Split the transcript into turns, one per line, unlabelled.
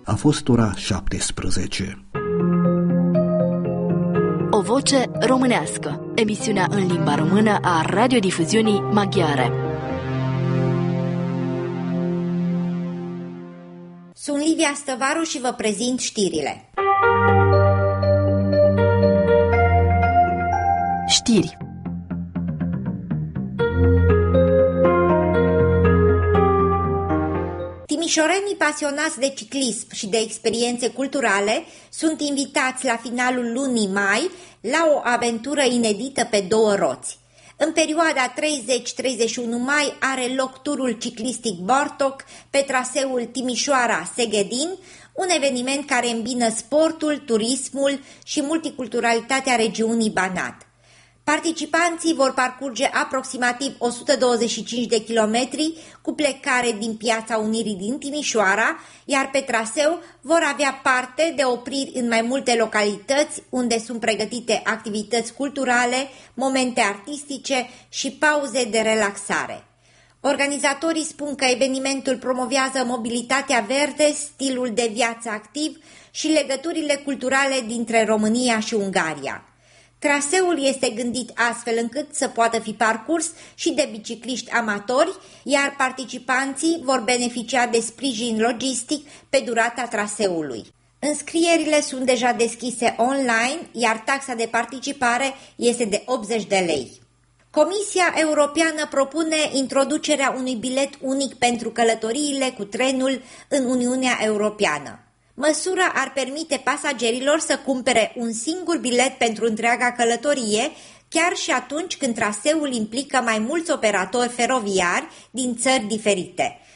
A fost ora 17.
O voce românească. Emisiunea în limba română a radiodifuziunii maghiare.
Sunt Livia Stăvaru și vă prezint știrile.
Știri.
Timișorenii pasionați de ciclism și de experiențe culturale sunt invitați la finalul lunii mai la o aventură inedită pe două roți. În perioada 30-31 mai are loc turul ciclistic Bartok pe traseul Timișoara-Seghedin, un eveniment care îmbină sportul, turismul și multiculturalitatea regiunii Banat. Participanții vor parcurge aproximativ 125 de kilometri cu plecare din Piața Unirii din Timișoara, iar pe traseu vor avea parte de opriri în mai multe localități unde sunt pregătite activități culturale, momente artistice și pauze de relaxare. Organizatorii spun că evenimentul promovează mobilitatea verde, stilul de viață activ și legăturile culturale dintre România și Ungaria. Traseul este gândit astfel încât să poată fi parcurs și de bicicliști amatori, iar participanții vor beneficia de sprijin logistic pe durata traseului. Înscrierile sunt deja deschise online, iar taxa de participare este de 80 de lei. Comisia Europeană propune introducerea unui bilet unic pentru călătoriile cu trenul în Uniunea Europeană. Măsura ar permite pasagerilor să cumpere un singur bilet pentru întreaga călătorie, chiar și atunci când traseul implică mai mulți operatori feroviari din țări diferite.